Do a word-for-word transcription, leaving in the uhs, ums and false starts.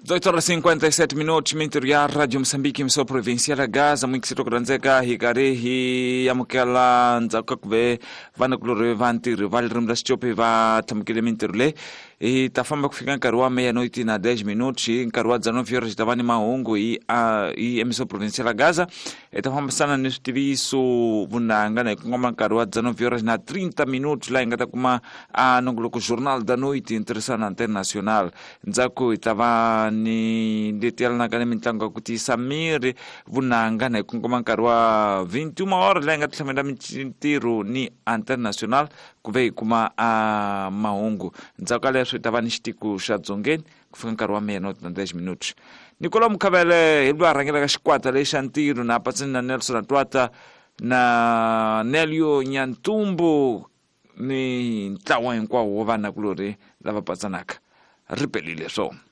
dezoito horas e cinquenta e sete minutos, Minteria, Rádio Moçambique, emissora provincial da Gaza, muito que se toca danzeka, Hikarehi, Amukela, Nzakakve, Vana Glória, Vantir, Valrim das Chope, Va, Tamukele Minterle, e Tafamba kufika Karua, meia-noite na dez minutos, e Karua, dezenove horas, Tavani Maungo, e a emissora provincial da Gaza, e Tafamba sana neste serviço, Vunanga, né, como Karua, dezenove horas na trinta minutos, lá em Gatakuma, a Nongloco Jornal da Noite, interessante internacional, Nzako, Tava ni detail na kani mitlango kuti Samir Vunanga na kungoma karwa vinte e uma horas lenga tsamenda mitiro ni international kuvei kuma a maungu nzakale so tavani stiku shadzongen kufika karwa meia-noite na dez minutos Nicola Mukabele ilwa arangela kashikwata le shantiro na patsina Nelson Atwata na Nelio Nyantumbu ni tawa kwa wavana kulore lava patsanaka ripelile so